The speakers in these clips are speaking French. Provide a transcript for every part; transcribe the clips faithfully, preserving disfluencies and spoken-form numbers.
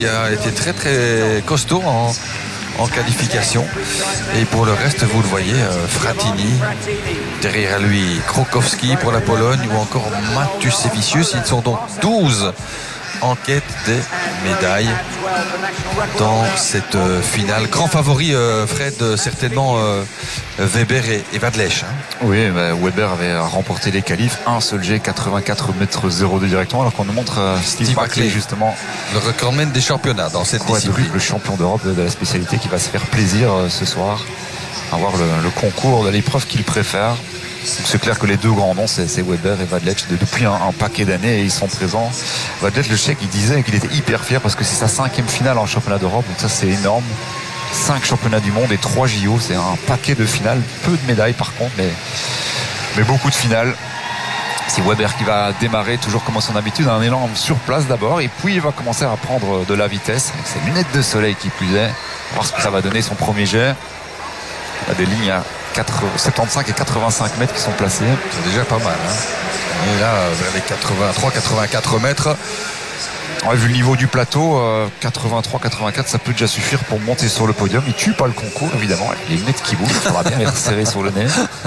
Il a été très très costaud en, en qualification. Et pour le reste, vous le voyez, euh, Frattini, derrière lui Krokowski pour la Pologne ou encore Matusevicius. Ils sont donc douze en quête des médailles dans cette euh, finale. Grand favori, euh, Fred, certainement euh, Weber et, et Vadlech. Hein. Oui, bah, Weber avait remporté les qualifs, un seul jet, quatre-vingt-quatre mètres zéro deux directement, alors qu'on nous montre euh, Steve, Steve Barclay, justement. Le recordman des championnats dans cette discipline. Le champion d'Europe de, de la spécialité qui va se faire plaisir euh, ce soir à voir le, le concours de l'épreuve qu'il préfère. C'est clair que les deux grands noms, c'est Weber et Vadlech depuis un, un paquet d'années et ils sont présents. Vadlech, le Tchèque, il disait qu'il était hyper fier parce que c'est sa cinquième finale en championnat d'Europe, donc ça c'est énorme. Cinq championnats du monde et trois J O, c'est un paquet de finales, peu de médailles par contre, mais, mais beaucoup de finales. C'est Weber qui va démarrer toujours comme à son habitude, un élan sur place d'abord et puis il va commencer à prendre de la vitesse avec ses lunettes de soleil qui plus est, voir ce que ça va donner son premier jet. Il y a des lignes à soixante-quinze et quatre-vingt-cinq mètres qui sont placées. C'est déjà pas mal. Hein. On est là vers les quatre-vingt-trois quatre-vingt-quatre mètres. Ouais, vu le niveau du plateau, euh, quatre-vingt-trois quatre-vingt-quatre, ça peut déjà suffire pour monter sur le podium. Il tue pas le concours, évidemment. Les lunettes qui bougent, il faudra bien les resserrer sur le nez.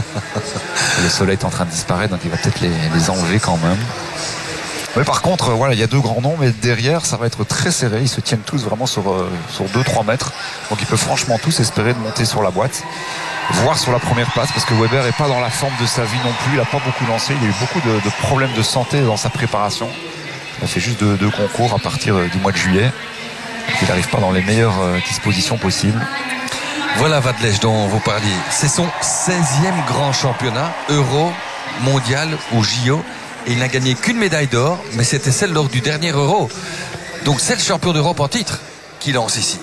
Le soleil est en train de disparaître, donc il va peut-être les, les enlever quand même. Mais par contre, voilà, il y a deux grands noms, mais derrière, ça va être très serré. Ils se tiennent tous vraiment sur, euh, sur deux trois mètres. Donc ils peuvent franchement tous espérer de monter sur la boîte, voire sur la première place, parce que Weber n'est pas dans la forme de sa vie non plus. Il n'a pas beaucoup lancé. Il a eu beaucoup de, de problèmes de santé dans sa préparation. Il a fait juste deux, deux concours à partir du mois de juillet. Donc il n'arrive pas dans les meilleures euh, dispositions possibles. Voilà Vadlech dont vous parliez. C'est son seizième grand championnat, Euro, Mondial ou J O. Et il n'a gagné qu'une médaille d'or, mais c'était celle lors du dernier Euro. Donc c'est le champion d'Europe en titre qui lance ici.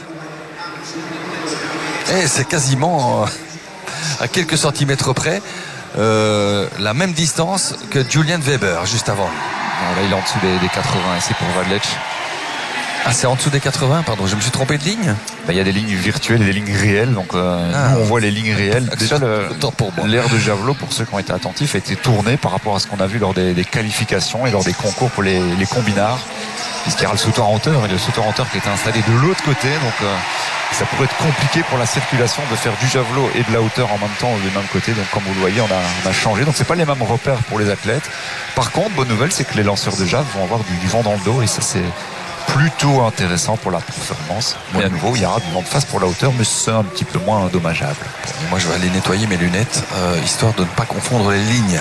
Et c'est quasiment euh, à quelques centimètres près euh, la même distance que Julian Weber juste avant. Non, là il est en dessous des, des quatre-vingts et c'est pour Vadlech. Ah, c'est en dessous des quatre-vingts, pardon, je me suis trompé de ligne. Ben, il y a des lignes virtuelles et des lignes réelles, donc euh, ah, nous on voit les lignes réelles. Déjà l'air de javelot, pour ceux qui ont été attentifs, a été tourné par rapport à ce qu'on a vu lors des, des qualifications et lors des concours pour les, les combinards, puisqu'il y aura le sauteur en hauteur et le sauteur en hauteur qui était installé de l'autre côté, donc euh, ça pourrait être compliqué pour la circulation de faire du javelot et de la hauteur en même temps du même côté. Donc comme vous le voyez, on a, on a changé, donc c'est pas les mêmes repères pour les athlètes. Par contre, bonne nouvelle, c'est que les lanceurs de javelot vont avoir du, du vent dans le dos et ça c'est plutôt intéressant pour la performance. Mais à nouveau, il y aura du vent de face pour la hauteur, mais c'est un petit peu moins dommageable. Moi, je vais aller nettoyer mes lunettes, euh, histoire de ne pas confondre les lignes.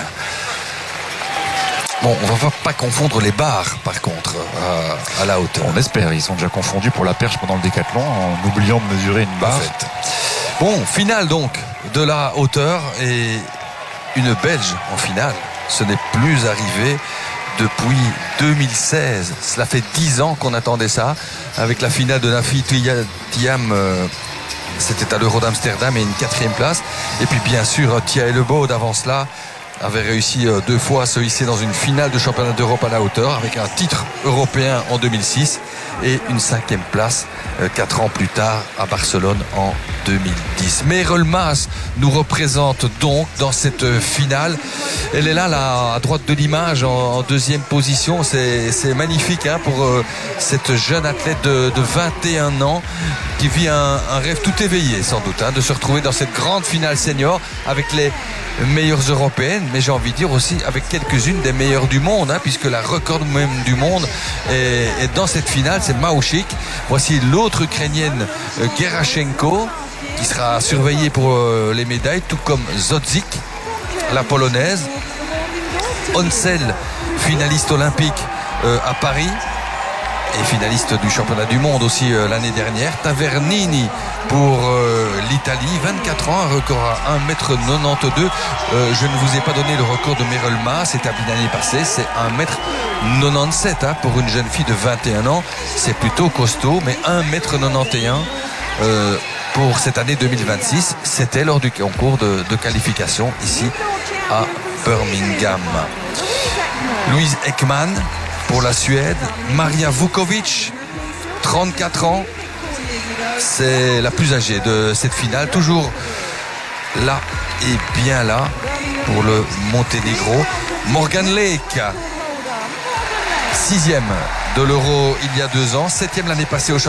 Bon, on va pas confondre les barres, par contre, euh, à la hauteur. On espère. Ils sont déjà confondus pour la perche pendant le décathlon, en oubliant de mesurer une barre. Bon, finale donc de la hauteur et une Belge en finale. Ce n'est plus arrivé depuis deux mille seize. Cela fait dix ans qu'on attendait ça, avec la finale de Nafi Thiam, euh, c'était à l'Euro d'Amsterdam et une quatrième place. Et puis bien sûr, Tia Ellebaud avant cela avait réussi euh, deux fois à se hisser dans une finale de championnat d'Europe à la hauteur, avec un titre européen en deux mille six et une cinquième place euh, quatre ans plus tard à Barcelone en deux mille dix. Merel Maas nous représente donc dans cette finale. Elle est là, là à droite de l'image, en, en deuxième position. C'est magnifique hein, pour euh, cette jeune athlète de, de vingt et un ans qui vit un, un rêve tout éveillé sans doute, hein, de se retrouver dans cette grande finale senior avec les meilleures européennes, mais j'ai envie de dire aussi avec quelques-unes des meilleures du monde, hein, puisque la record même du monde est, est dans cette finale, c'est Mauchik. Voici l'autre ukrainienne, euh, Gerashenko, qui sera surveillée pour euh, les médailles, tout comme Zodzik, la polonaise. Onsel, finaliste olympique euh, à Paris et finaliste du championnat du monde aussi euh, l'année dernière. Tavernini pour euh, l'Italie, vingt-quatre ans, un record à un mètre quatre-vingt-douze. Euh, je ne vous ai pas donné le record de Merel Maas, c'est établi l'année passée, c'est un mètre quatre-vingt-dix-sept hein, pour une jeune fille de vingt et un ans. C'est plutôt costaud, mais un mètre quatre-vingt-onze euh, pour cette année deux mille vingt-six, c'était lors du concours de, de qualification ici à Birmingham. Louise Ekman pour la Suède, Maria Vukovic, trente-quatre ans, c'est la plus âgée de cette finale, toujours là et bien là pour le Monténégro. Morgan Lake, sixième de l'Euro il y a deux ans, septième l'année passée au